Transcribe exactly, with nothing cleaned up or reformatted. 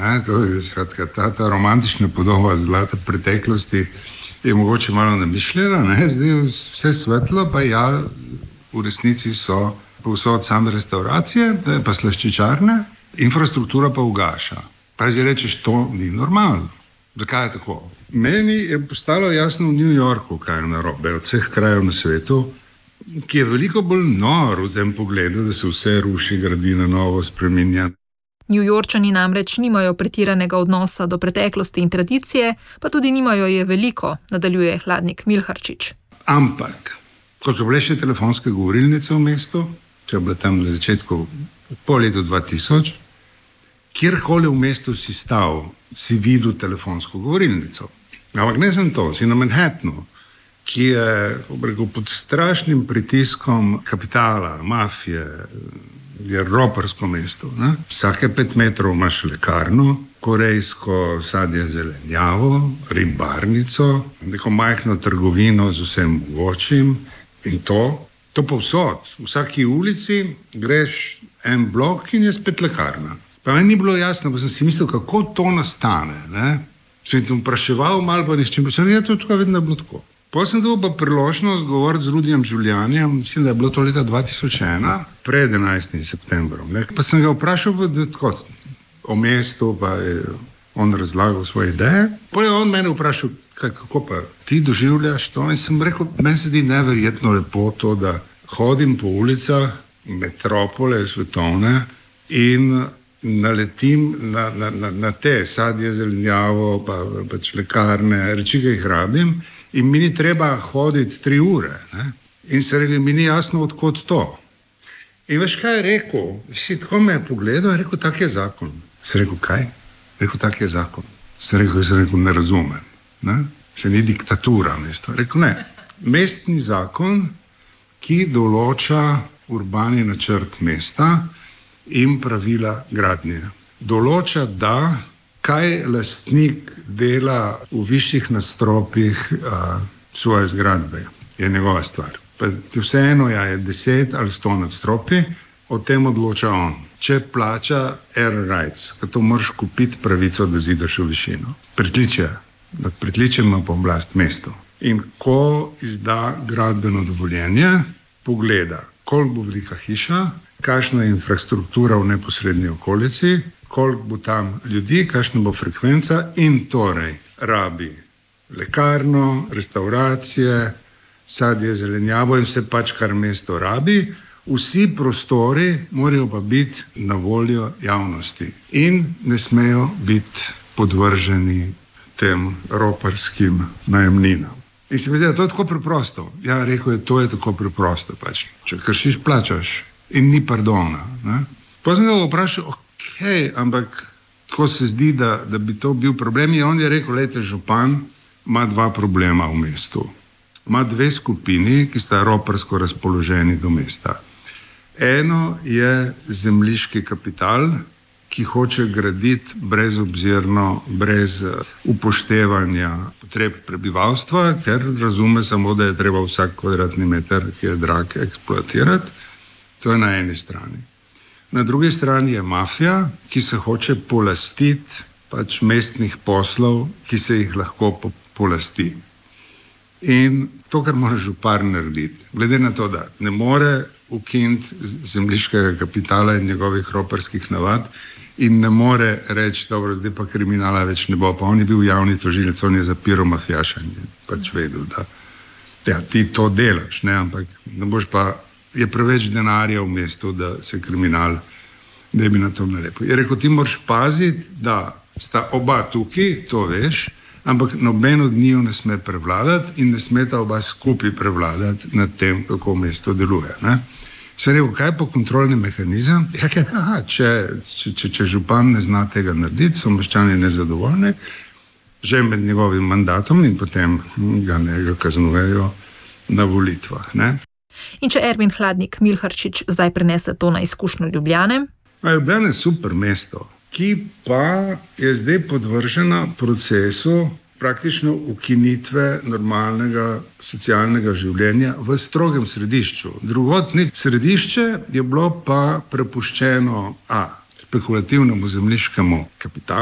Ne? To je skratka, ta, ta romantična podoba zlate preteklosti je mogoče malo namišljena, ne? Zdaj je vse svetlo, pa ja, v resnici so povsod same restauracije, pa slaščičarne, infrastruktura pa ugaša. Pa zdaj rečeš, to ni normalno. Zakaj je tako? Meni je postalo jasno v New Yorku, kaj je narobe, od vseh krajev na svetu, ki je veliko bolj nor v tem pogledu, da se vse ruši, gradi na novo, spreminja. New Yorčani namreč nimajo pretiranega odnosa do preteklosti in tradicije, pa tudi nimajo je veliko, nadaljuje Hladnik Milharčič. Ampak, ko so bile še telefonske govorilnice v mestu, če je bilo tam na začetku po letu dva tisoč, kjerkoli v mestu si stal, si videl telefonsko govorilnico. Ampak ne sem to, si na Manhattanu, ki je rekel, pod strašnim pritiskom kapitala, mafije, je roparsko mesto. Ne? Vsake pet metrov imaš lekarno, korejsko sadje zelenjavo, ribarnico, neko majhno trgovino z vsem mogočim in to, to povsod. V vsaki ulici greš en blok in je spet lekarna. Pa meni ni bilo jasno, pa sem si mislil, kako to nastane. Ne? Če sem vpraševal malo, pa niščem, pa sem rekel, to tako vedno bilo tako. Potem sem dobil pa priložnost govoriti z Rudijem Giulianijem, mislim, da je bilo to leta dva tisoč ena, pred enajstim septembrom. Ne? Pa sem ga vprašal da, tako, o mestu, pa je on razlagal svoje ideje. Potem je on mene vprašal, kako pa ti doživljaš to? In sem rekel, meni se zdi neverjetno lepo to, da hodim po ulicah metropole svetovne in naletim na, na, na, na te sadje zelenjavo, pa pač lekarne, reči, ki jih rabim. In mi ni treba hoditi tri ure. Ne? In se rekel, mi ni jasno, odkot to. In veš, kaj je rekel? Si tako me je pogledal in rekel, tak je zakon. Se rekel, kaj? Rekel, tak je zakon. Se rekel, se rekel, ne razumem. Ne? Se ni diktatura mesto. Rekel, ne. Mestni zakon, ki določa urbani načrt mesta in pravila gradnje. Določa, da kaj lastnik dela v višjih nastropih a, svoje zgradbe, je njegova stvar. Pa vseeno ja, je deset ali sto nadstropi, o tem odloča on. Če plača air rights, ka to moraš kupiti pravico, da zidaš v višino. Pritličje, nad pritličjem ima pa oblast mesto. In ko izda gradbeno dovoljenje, pogleda, koliko bo velika hiša, kakšna je infrastruktura v neposrednji okolici, koliko bo tam ljudi, kakšna bo frekvenca in torej rabi lekarno, restauracije, sadje, zelenjavo in vse pač, kar mesto rabi. Vsi prostori morajo pa biti na voljo javnosti in ne smejo biti podvrženi tem roparskim najemninam. In se mi zdi, da to je tako preprosto. Ja, rekel je, to je tako preprosto. Pač. Če kršiš, plačaš in ni pardona. Ne? Pa sem ga vprašal, ok, ampak tako se zdi, da, da bi to bil problem. In on je rekel, lejte, župan ima dva problema v mestu. Ima dve skupini, ki sta roparsko razpoloženi do mesta. Eno je zemljiški kapital, ki hoče graditi brezobzirno, brez upoštevanja potreb prebivalstva, ker razume samo, da je treba vsak kvadratni meter, ki je drag, eksploatirati. To je na eni strani. Na drugi strani je mafija, ki se hoče polastiti pač mestnih poslov, ki se jih lahko po- polasti. In to, kar mora župan narediti, glede na to, da ne more ukiniti zemljiškega kapitala in njegovih roparskih navad in ne more reči, dobro, zdaj pa kriminala več ne bo, pa on je bil javni tožilec, on je zapiral mafijaša in je pač vedel, da ja, ti to delaš, ne, ampak ne boš pa, je preveč denarja v mestu, da se kriminal ne bi na to nalepil. Je rekel, ti moraš paziti, da sta oba tukaj, to veš, ampak noben od njiju ne sme prevladati in ne smeta oba skupaj prevladati nad tem, kako mesto deluje. Ne? Se rekel, kaj pa kontrolni mehanizem? Ja, kaj, aha, če, če, če, če župan ne zna tega narediti, so meščani nezadovoljni, že med njegovim mandatom in potem ga ne ga kaznujejo na volitvah. Ne? In če Ervin Hladnik Milharčič zdaj prenese to na izkušnjo Ljubljane? Ljubljana je super mesto, ki pa je zdaj podvržena procesu praktično ukinitve normalnega socialnega življenja v strogem središču. Drugotni središče je bilo pa prepuščeno a, spekulativnemu zemljiškemu kapitalu,